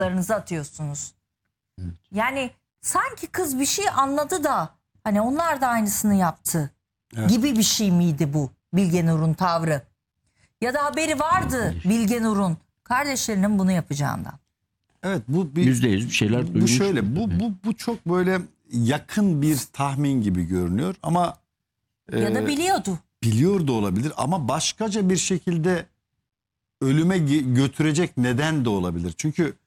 Larınızı atıyorsunuz. Yani sanki kız bir şey anladı da hani onlar da aynısını yaptı gibi bir şey miydi bu Bilge Nur'un tavrı? Ya da haberi vardı Bilge Nur'un kardeşlerinin bunu yapacağından. Evet, bu bir %100 bir şeyler bu duymuş. şöyle bu çok böyle yakın bir tahmin gibi görünüyor ama Ya da biliyordu. biliyor da olabilir ama başkaca bir şekilde ölüme götürecek neden de olabilir. Çünkü